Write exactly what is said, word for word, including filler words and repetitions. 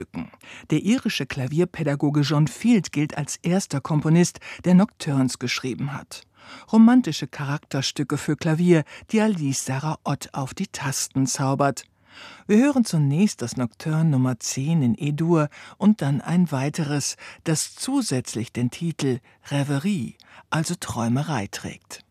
Der irische Klavierpädagoge John Field gilt als erster Komponist, der Nocturnes geschrieben hat. Romantische Charakterstücke für Klavier, die Alice Sarah Ott auf die Tasten zaubert. Wir hören zunächst das Nocturne Nummer zehn in E-Dur und dann ein weiteres, das zusätzlich den Titel Reverie, also Träumerei, trägt.